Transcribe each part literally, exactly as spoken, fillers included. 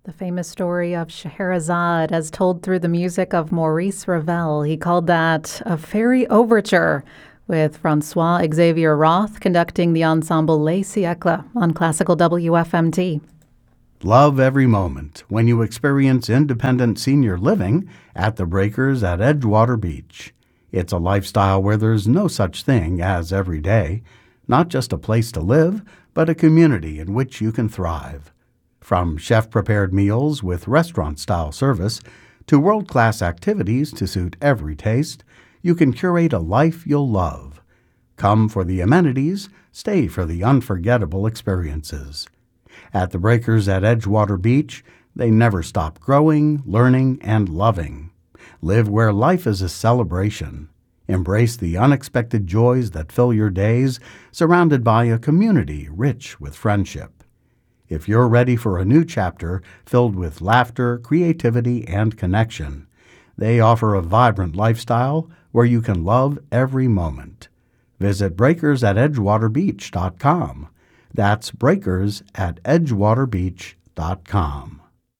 The famous story of Scheherazade as told through the music of Maurice Ravel. He called that a fairy overture, with Francois Xavier Roth conducting the ensemble Les Siècles on Classical W F M T. Love every moment when you experience independent senior living at the Breakers at Edgewater Beach. It's a lifestyle where there's no such thing as every day, not just a place to live, but a community in which you can thrive. From chef-prepared meals with restaurant-style service to world-class activities to suit every taste, you can curate a life you'll love. Come for the amenities, stay for the unforgettable experiences. At the Breakers at Edgewater Beach, they never stop growing, learning, and loving. Live where life is a celebration. Embrace the unexpected joys that fill your days, surrounded by a community rich with friendship. If you're ready for a new chapter filled with laughter, creativity, and connection, they offer a vibrant lifestyle where you can love every moment. Visit breakers at edgewater beach dot com. That's breakers at edgewater beach dot com.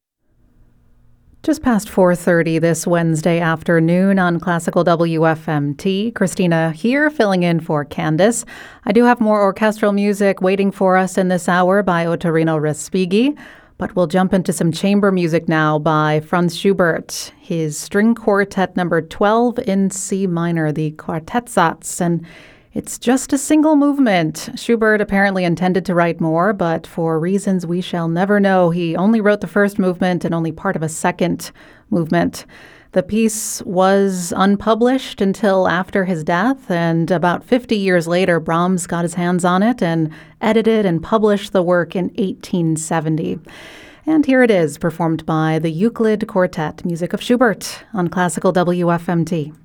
Just past four thirty this Wednesday afternoon on Classical W F M T. Christina here, filling in for Candace. I do have more orchestral music waiting for us in this hour by Ottorino Respighi, but we'll jump into some chamber music now by Franz Schubert, his string quartet number twelve in C minor, the Quartettsatz, and it's just a single movement. Schubert apparently intended to write more, but for reasons we shall never know, he only wrote the first movement and only part of a second movement. The piece was unpublished until after his death, and about fifty years later, Brahms got his hands on it and edited and published the work in eighteen seventy. And here it is, performed by the Euclid Quartet, music of Schubert on Classical W F M T.